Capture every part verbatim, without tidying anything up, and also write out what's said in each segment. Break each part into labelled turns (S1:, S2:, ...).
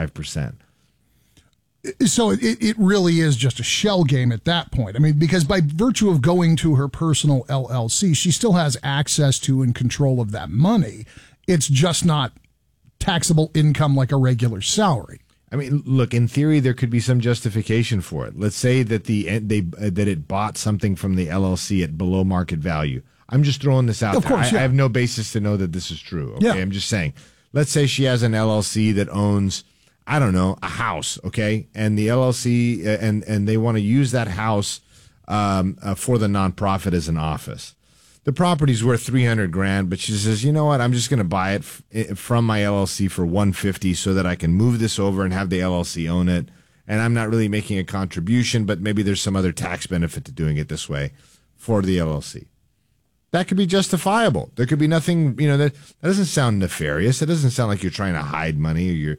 S1: twenty-five percent.
S2: So it, it really is just a shell game at that point. I mean, because by virtue of going to her personal L L C, she still has access to and control of that money. It's just not taxable income like a regular salary.
S1: I mean, look, in theory, there could be some justification for it. Let's say that the they uh, that it bought something from the L L C at below market value. I'm just throwing this out
S2: of
S1: there.
S2: Course,
S1: I,
S2: yeah.
S1: I have no basis to know that this is true. Okay,
S2: yeah.
S1: I'm just saying. Let's say she has an L L C that owns, I don't know, a house. Okay, and the L L C uh, and and they want to use that house um, uh, for the nonprofit as an office. The property's worth three hundred grand, but she says, you know what? I'm just going to buy it f- from my L L C for one hundred fifty so that I can move this over and have the L L C own it. And I'm not really making a contribution, but maybe there's some other tax benefit to doing it this way for the L L C. That could be justifiable. There could be nothing, you know, that, that doesn't sound nefarious. It doesn't sound like you're trying to hide money or you're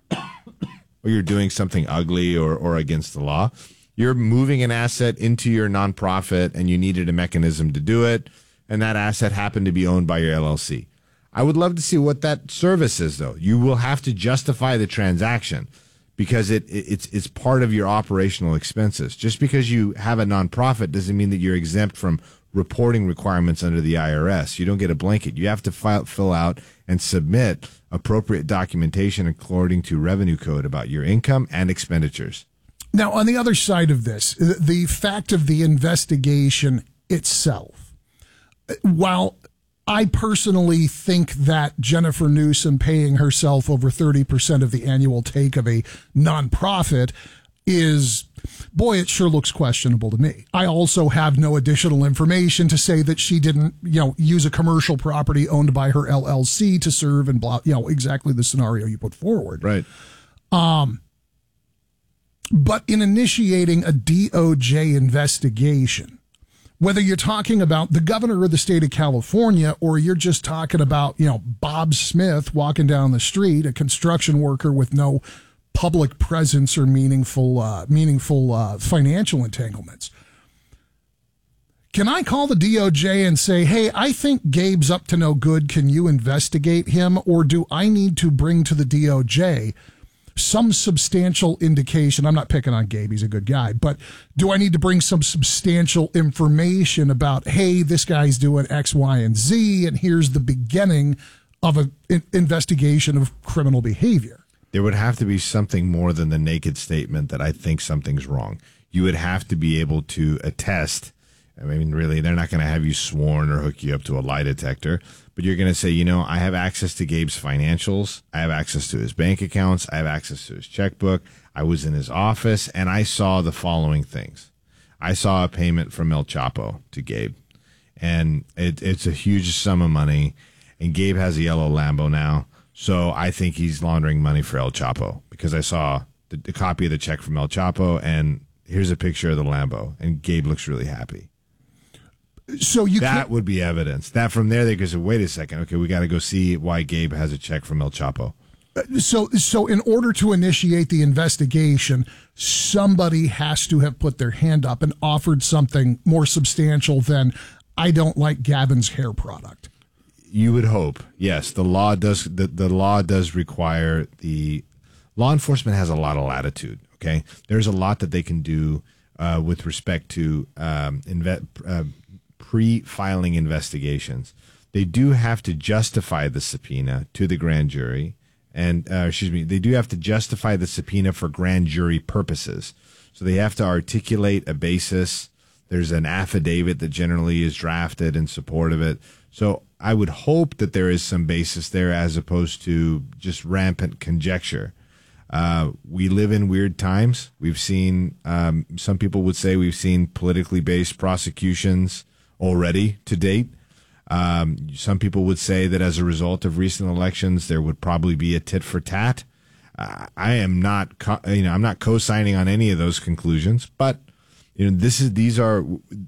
S1: or you're doing something ugly or, or against the law. You're moving an asset into your nonprofit and you needed a mechanism to do it. And that asset happened to be owned by your L L C. I would love to see what that service is, though. You will have to justify the transaction because it, it it's it's part of your operational expenses. Just because you have a nonprofit doesn't mean that you're exempt from reporting requirements under the I R S. You don't get a blanket. You have to file, fill out and submit appropriate documentation according to Revenue Code about your income and expenditures.
S2: Now, on the other side of this, the fact of the investigation itself, while I personally think that Jennifer Newsom paying herself over thirty percent of the annual take of a nonprofit is, boy, it sure looks questionable to me. I also have no additional information to say that she didn't, you know, use a commercial property owned by her L L C to serve and blah, you know, exactly the scenario you put forward.
S1: Right.
S2: Um, but in initiating a D O J investigation, whether you're talking about the governor of the state of California or you're just talking about, you know, Bob Smith walking down the street, a construction worker with no public presence or meaningful, uh, meaningful uh, financial entanglements. Can I call the D O J and say, hey, I think Gabe's up to no good. Can you investigate him? Or do I need to bring to the D O J some substantial indication? I'm not picking on Gabe, he's a good guy, but do I need to bring some substantial information about, hey, this guy's doing X, Y, and Z, and here's the beginning of an investigation of criminal behavior?
S1: There would have to be something more than the naked statement that I think something's wrong. You would have to be able to attest. I mean, really, they're not going to have you sworn or hook you up to a lie detector, but you're going to say, you know, I have access to Gabe's financials. I have access to his bank accounts. I have access to his checkbook. I was in his office, and I saw the following things. I saw a payment from El Chapo to Gabe, and it, it's a huge sum of money, and Gabe has a yellow Lambo now, so I think he's laundering money for El Chapo because I saw the, the copy of the check from El Chapo, and here's a picture of the Lambo, and Gabe looks really happy.
S2: So you
S1: that
S2: can't,
S1: would be evidence. That from there they could say, wait a second, okay, we got to go see why Gabe has a check from El Chapo.
S2: So, so in order to initiate the investigation, somebody has to have put their hand up and offered something more substantial than, I don't like Gavin's hair product.
S1: You would hope, yes. The law does. The, the law does require the law enforcement has a lot of latitude. Okay, there's a lot that they can do uh, with respect to um, inve- uh, pre-filing investigations. They do have to justify the subpoena to the grand jury, and uh, excuse me, they do have to justify the subpoena for grand jury purposes. So they have to articulate a basis. There's an affidavit that generally is drafted in support of it. So I would hope that there is some basis there as opposed to just rampant conjecture. Uh, we live in weird times. We've seen, um, some people would say we've seen politically based prosecutions already to date. Um, some people would say that as a result of recent elections, there would probably be a tit for tat. Uh, I am not, co- you know, I'm not co-signing on any of those conclusions, but you know, this is, these are,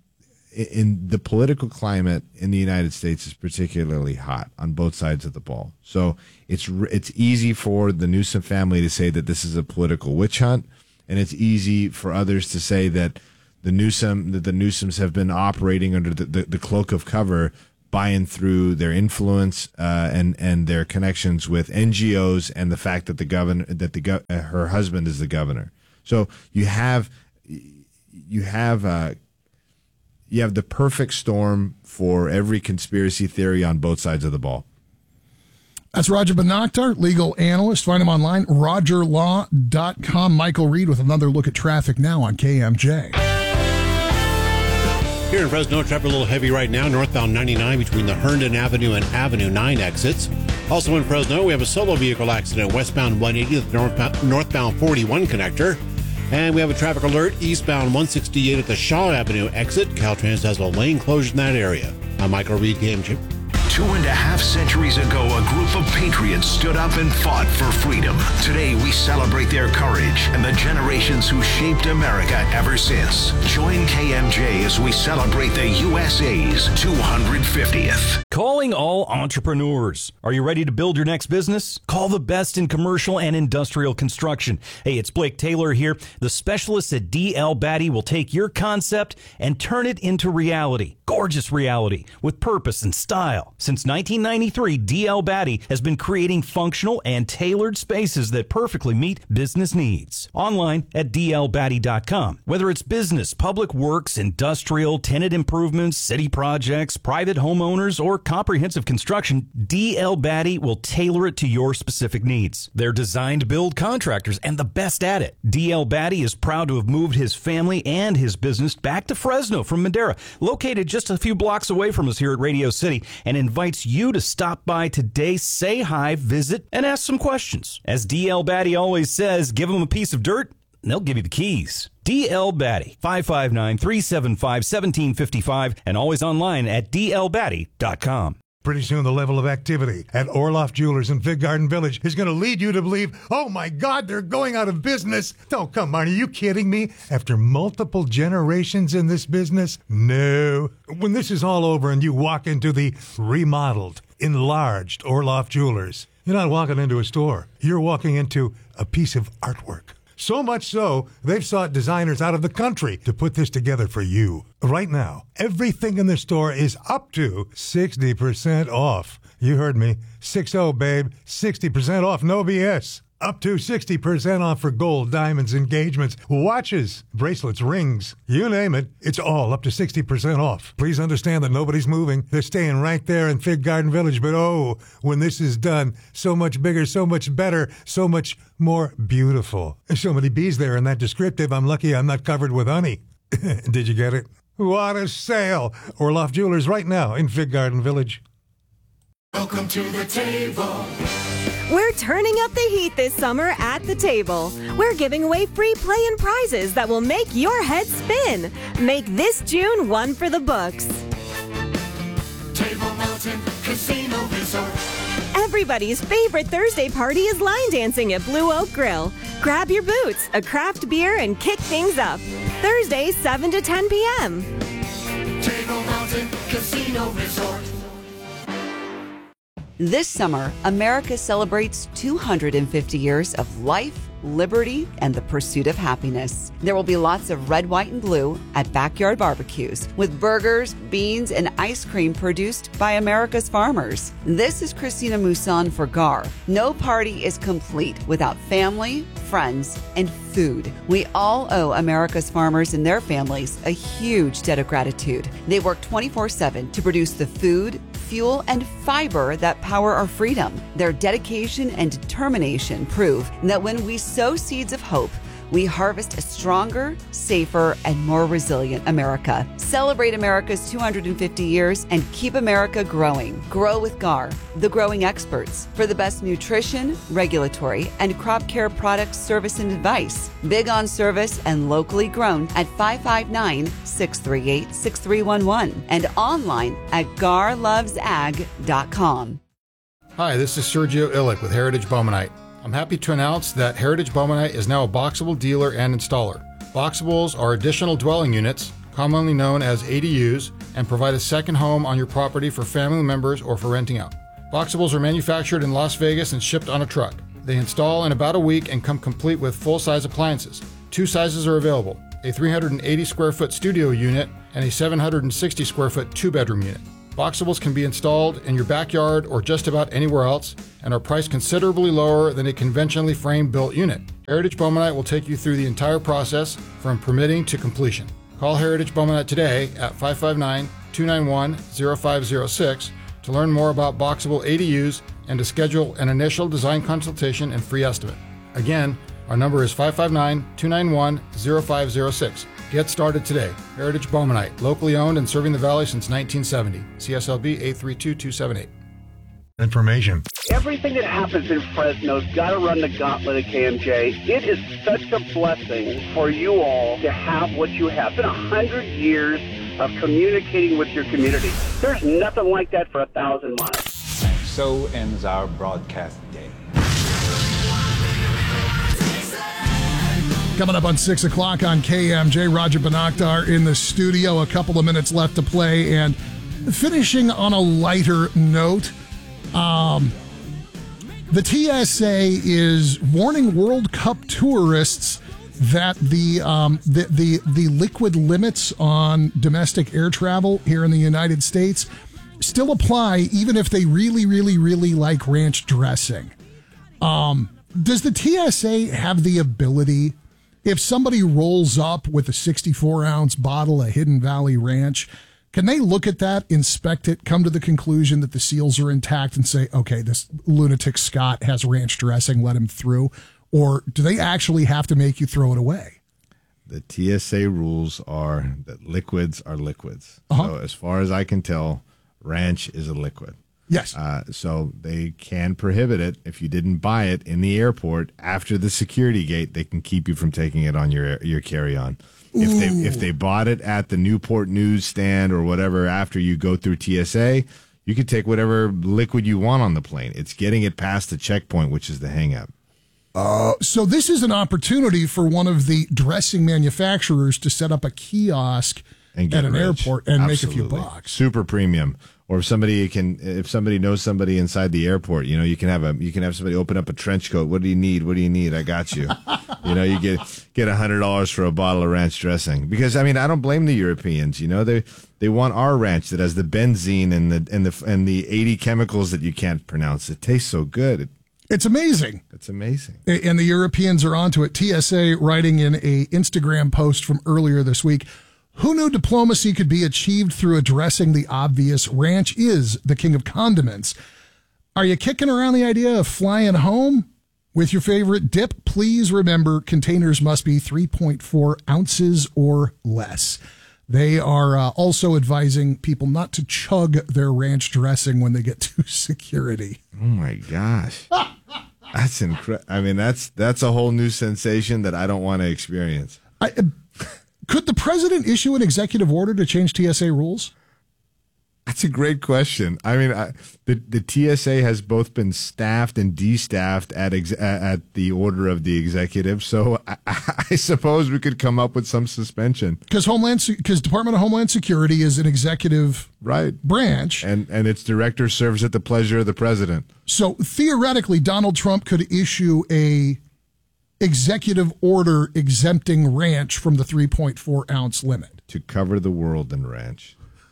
S1: in the political climate in the United States is particularly hot on both sides of the ball. So it's it's easy for the Newsom family to say that this is a political witch hunt, and it's easy for others to say that the Newsom that the Newsoms have been operating under the, the, the cloak of cover buying through their influence uh, and and their connections with N G Os and the fact that the governor that the go- uh, her husband is the governor. So you have you have uh, you have the perfect storm for every conspiracy theory on both sides of the ball.
S2: That's Roger Bonaktar, legal analyst. Find him online, roger law dot com. Michael Reed with another look at traffic now on K M J.
S3: Here in Fresno, traffic a little heavy right now, northbound ninety-nine between the Herndon Avenue and Avenue nine exits. Also in Fresno, we have a solo vehicle accident westbound one eighty, the northbound, northbound forty-one connector. And we have a traffic alert eastbound one sixty-eight at the Shaw Avenue exit. Caltrans has a lane closure in that area. I'm Michael Reed, K M J.
S4: Two and a half centuries ago, a group of patriots stood up and fought for freedom. Today, we celebrate their courage and the generations who shaped America ever since. Join K M J as we celebrate the U S A's two hundred fiftieth.
S5: Calling all entrepreneurs. Are you ready to build your next business? Call the best in commercial and industrial construction. Hey, it's Blake Taylor here. The specialists at D L Batty will take your concept and turn it into reality. Gorgeous reality with purpose and style. Since nineteen ninety-three, D L Batty has been creating functional and tailored spaces that perfectly meet business needs. Online at D L Batty dot com. Whether it's business, public works, industrial, tenant improvements, city projects, private homeowners, or comprehensive construction, D L Batty will tailor it to your specific needs. They're designed to build contractors and the best at it. D L Batty is proud to have moved his family and his business back to Fresno from Madera, located just a few blocks away from us here at Radio City, and invites you to stop by today, say hi, visit, and ask some questions. As D L Batty always says, give them a piece of dirt, and they'll give you the keys. D L Batty, five five nine, three seven five, one seven five five, and always online at D L Batty dot com.
S6: Pretty soon the level of activity at Orloff Jewelers in Fig Garden Village is going to lead you to believe, oh my God, they're going out of business. Oh, come on, are you kidding me? After multiple generations in this business? No. When this is all over and you walk into the remodeled, enlarged Orloff Jewelers, you're not walking into a store. You're walking into a piece of artwork. So much so, they've sought designers out of the country to put this together for you. Right now, everything in the store is up to sixty percent off. You heard me. six oh, babe. sixty percent off, no B S. Up to sixty percent off for gold, diamonds, engagements, watches, bracelets, rings. You name it, it's all up to sixty percent off. Please understand that nobody's moving. They're staying right there in Fig Garden Village. But oh, when this is done, so much bigger, so much better, so much more beautiful. There's so many bees there in that descriptive, I'm lucky I'm not covered with honey. Did you get it? What a sale! Orloff Jewelers right now in Fig Garden Village.
S7: Welcome to the table.
S8: We're turning up the heat this summer at the table. We're giving away free play and prizes that will make your head spin. Make this June one for the books.
S7: Table Mountain Casino Resort.
S8: Everybody's favorite Thursday party is line dancing at Blue Oak Grill. Grab your boots, a craft beer, and kick things up. Thursday, seven to ten p.m.
S7: Table Mountain Casino Resort.
S9: This summer, America celebrates two hundred fifty years of life, liberty, and the pursuit of happiness. There will be lots of red, white, and blue at backyard barbecues with burgers, beans, and ice cream produced by America's farmers. This is Christina Mousson for G A R. No party is complete without family, friends, and food. We all owe America's farmers and their families a huge debt of gratitude. They work twenty-four seven to produce the food, fuel, and fiber that power our freedom. Their dedication and determination prove that when we sow seeds of hope, we harvest a stronger, safer, and more resilient America. Celebrate America's two hundred fifty years and keep America growing. Grow with G A R, the growing experts, for the best nutrition, regulatory, and crop care products, service, and advice. Big on service and locally grown at five five nine, six three eight, six three one one and online at gar loves ag dot com.
S10: Hi, this is Sergio Illick with Heritage Bowmanite. I'm happy to announce that Heritage Bowmanite is now a Boxable dealer and installer. Boxables are additional dwelling units, commonly known as A D Us, and provide a second home on your property for family members or for renting out. Boxables are manufactured in Las Vegas and shipped on a truck. They install in about a week and come complete with full-size appliances. Two sizes are available, a three hundred eighty square foot studio unit and a seven hundred sixty square foot two-bedroom unit. Boxables can be installed in your backyard or just about anywhere else and are priced considerably lower than a conventionally frame-built unit. Heritage Bowmanite will take you through the entire process from permitting to completion. Call Heritage Bowmanite today at five five nine, two nine one, zero five zero six to learn more about Boxable A D Us and to schedule an initial design consultation and free estimate. Again, our number is five five nine, two nine one, zero five zero six. Get started today. Heritage Bowmanite, locally owned and serving the Valley since nineteen seventy. C S L B eight three two, two seven eight.
S6: Information.
S11: Everything that happens in Fresno's got to run the gauntlet at K M J. It is such a blessing for you all to have what you have. It's been a hundred years of communicating with your community. There's nothing like that for a thousand miles.
S12: And so ends our broadcast day.
S2: Coming up on six o'clock on K M J, Roger Banaktar in the studio. A couple of minutes left to play. And finishing on a lighter note, um, the T S A is warning World Cup tourists that the, um, the the the liquid limits on domestic air travel here in the United States still apply, even if they really, really, really like ranch dressing. Um, does the T S A have the ability, if somebody rolls up with a sixty-four ounce bottle of Hidden Valley Ranch, can they look at that, inspect it, come to the conclusion that the seals are intact and say, okay, this lunatic Scott has ranch dressing, let him through? Or do they actually have to make you throw it away?
S1: The T S A rules are that liquids are liquids.
S2: Uh-huh.
S1: So as far as I can tell, ranch is a liquid.
S2: Yes.
S1: Uh, so they can prohibit it if you didn't buy it in the airport after the security gate. They can keep you from taking it on your your carry-on. If they if they bought it at the Newport newsstand or whatever after you go through T S A, you can take whatever liquid you want on the plane. It's getting it past the checkpoint, which is the hang-up.
S2: Uh, so this is an opportunity for one of the dressing manufacturers to set up a kiosk
S1: and
S2: at an
S1: rich.
S2: airport and
S1: Absolutely.
S2: make a few bucks.
S1: Super premium. Or if somebody can, if somebody knows somebody inside the airport, you know, you can have a, you can have somebody open up a trench coat. What do you need? What do you need? I got you. You know, you get get a hundred dollars for a bottle of ranch dressing. Because I mean, I don't blame the Europeans. You know, they they want our ranch that has the benzene and the and the and the eighty chemicals that you can't pronounce. It tastes so good. It,
S2: It's amazing.
S1: It's amazing.
S2: And the Europeans are onto it. T S A writing in a Instagram post from earlier this week, who knew diplomacy could be achieved through addressing the obvious? Ranch is the king of condiments. Are you kicking around the idea of flying home with your favorite dip? Please remember, containers must be three point four ounces or less. They are uh, also advising people not to chug their ranch dressing when they get to security.
S1: Oh my gosh. That's incredible. I mean, that's that's a whole new sensation that I don't want to experience.
S2: I, uh, could the president issue an executive order to change T S A rules?
S1: That's a great question. I mean, I, the the T S A has both been staffed and destaffed at ex, at the order of the executive, so I, I suppose we could come up with some suspension.
S2: Because Homeland, because Department of Homeland Security is an executive
S1: right
S2: branch,
S1: and and its director serves at the pleasure of the president.
S2: So theoretically, Donald Trump could issue a executive order exempting ranch from the three point four ounce limit
S1: to cover the world in ranch.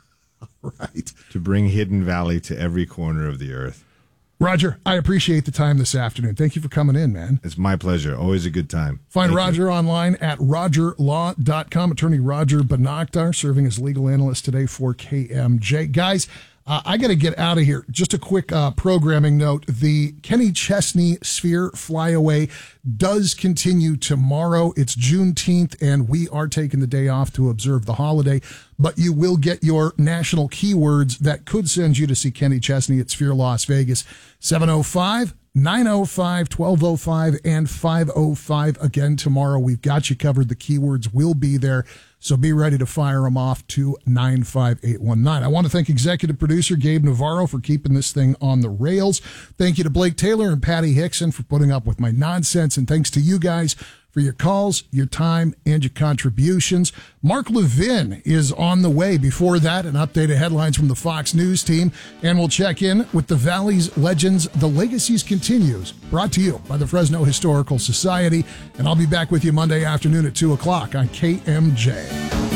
S2: Right.
S1: To bring Hidden Valley to every corner of the earth.
S2: Roger, I appreciate the time this afternoon. Thank you for coming in, man.
S1: It's my pleasure. Always a good time.
S2: Find
S1: Thank
S2: Roger
S1: you.
S2: online at roger law dot com. Attorney Roger Banaktar serving as legal analyst today for K M J. Guys, uh, I got to get out of here. Just a quick uh, programming note. The Kenny Chesney Sphere Flyaway does continue tomorrow. It's Juneteenth, and we are taking the day off to observe the holiday. But you will get your national keywords that could send you to see Kenny Chesney at Sphere Las Vegas. seven oh five, nine oh five, twelve oh five, and five oh five. Again, tomorrow we've got you covered. The keywords will be there. So be ready to fire them off to nine five eight one nine. I want to thank executive producer Gabe Navarro for keeping this thing on the rails. Thank you to Blake Taylor and Patty Hickson for putting up with my nonsense. And thanks to you guys for your calls, your time, and your contributions. Mark Levin is on the way. Before that, an update of headlines from the Fox News team. And we'll check in with the Valley's legends. The Legacies continues. Brought to you by the Fresno Historical Society. And I'll be back with you Monday afternoon at two o'clock on K M J.